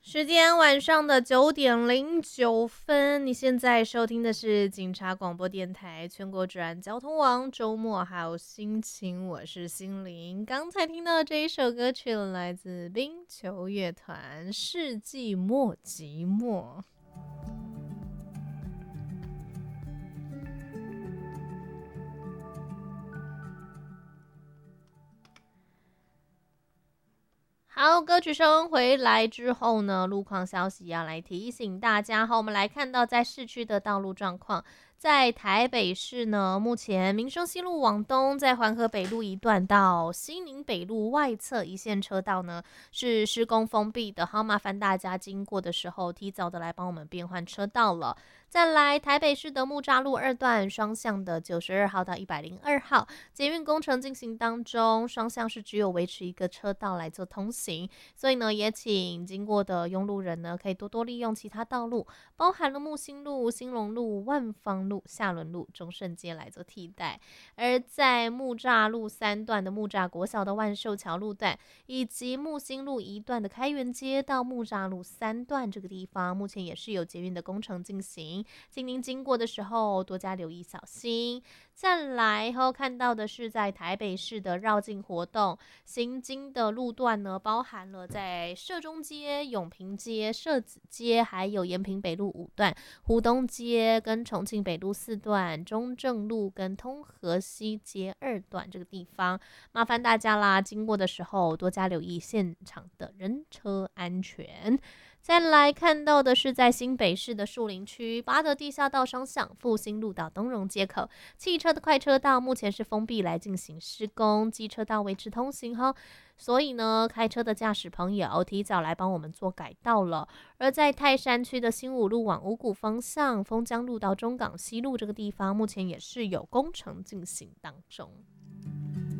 时间晚上的9:09，你现在收听的是警察广播电台全国治安交通网周末好心情，我是心灵。刚才听到这一首歌曲来自冰球乐团《世纪末寂寞》。好，歌曲声回来之后呢，路况消息要来提醒大家。好，我们来看到在市区的道路状况。在台北市呢，目前民生西路往东，在环河北路一段到西宁北路外侧一线车道呢是施工封闭的。好，麻烦大家经过的时候，提早的来帮我们变换车道了。再来，台北市的木栅路2段双向的92号到102号，捷运工程进行当中，双向是只有维持一个车道来做通行，所以呢，也请经过的拥路人呢，可以多多利用其他道路，包含了木星路、兴隆路、万芳路、下仑路、中顺街来做替代。而在木栅路3段的木栅国小的万寿桥路段，以及木星路1段的开元街到木栅路3段这个地方，目前也是有捷运的工程进行，请您经过的时候多加留意小心。再来后看到的是在台北市的绕境活动，行经的路段呢，包含了在社中街、永平街、社子街，还有延平北路5段、湖东街跟重庆北路4段、中正路跟通河西街2段这个地方，麻烦大家啦，经过的时候多加留意现场的人车安全。再来看到的是在新北市的树林区八德地下道双向复兴路到东荣街口，汽车的快车道目前是封闭来进行施工，机车道维持通行哈，所以呢，开车的驾驶朋友提早来帮我们做改道了。而在泰山区的新武路往五股方向，丰江路到中港西路这个地方，目前也是有工程进行当中。